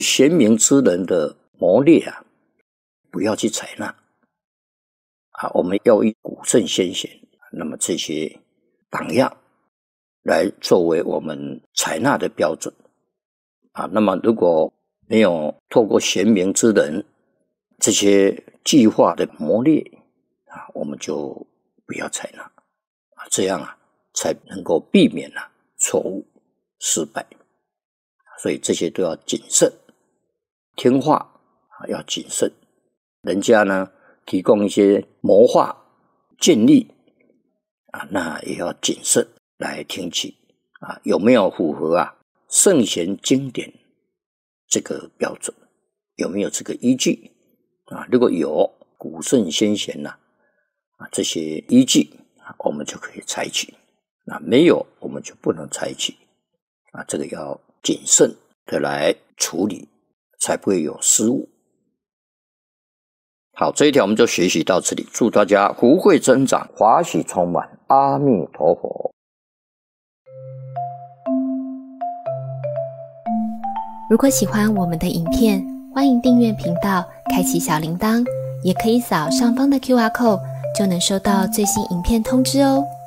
贤明之人的谋略啊，不要去采纳我们要以古圣先贤那么这些榜样来作为我们采纳的标准那么如果没有透过贤明之人这些计划的谋略我们就不要采纳这样才能够避免错误失败。所以这些都要谨慎，听话要谨慎。人家呢提供一些谋划建议那也要谨慎来听取有没有符合圣贤经典这个标准，有没有这个依据如果有古圣先贤这些依据我们就可以采取，没有我们就不能采取这个要谨慎的来处理，才不会有失误。好，这一条我们就学习到这里，祝大家福慧增长，华喜充满，阿弥陀佛。 如果喜欢我们的影片，欢迎订阅频道，开启小铃铛，也可以扫上方的 QR code， 就能收到最新影片通知哦。